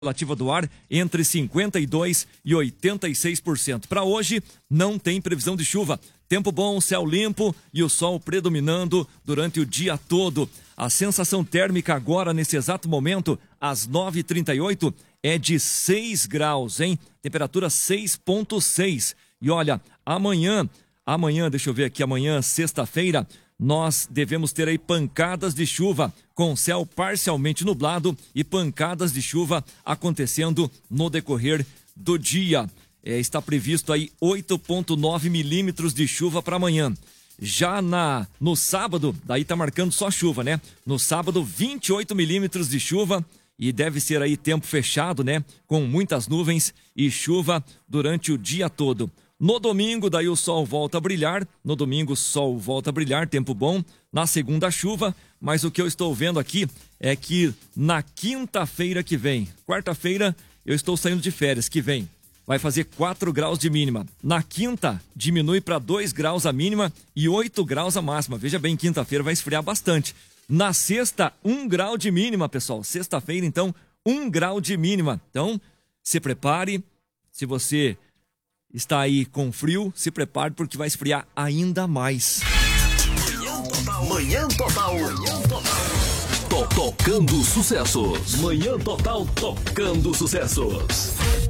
relativa do ar entre 52% e 86%. Para hoje, não tem previsão de chuva. Tempo bom, céu limpo e o sol predominando durante o dia todo. A sensação térmica agora, nesse exato momento, às 9h38, é de 6 graus, hein? Temperatura 6,6. E olha, amanhã, deixa eu ver aqui, amanhã, sexta-feira, nós devemos ter aí pancadas de chuva, com céu parcialmente nublado e pancadas de chuva acontecendo no decorrer do dia. Está previsto aí 8,9 milímetros de chuva para amanhã. Já no sábado, daí tá marcando só chuva, né? No sábado, 28 milímetros de chuva e deve ser aí tempo fechado, né? Com muitas nuvens e chuva durante o dia todo. No domingo, daí o sol volta a brilhar. No domingo, o sol volta a brilhar, tempo bom. Na segunda, chuva. Mas o que eu estou vendo aqui é que na quinta-feira que vem, quarta-feira, eu estou saindo de férias, que vem, vai fazer 4 graus de mínima. Na quinta, diminui para 2 graus a mínima e 8 graus a máxima. Veja bem, quinta-feira vai esfriar bastante. Na sexta, 1 grau de mínima, pessoal. Sexta-feira, então, 1 grau de mínima. Então, se prepare. Se você está aí com frio, se prepare porque vai esfriar ainda mais. Manhã Total. Tocando sucessos. Manhã Total tocando sucessos.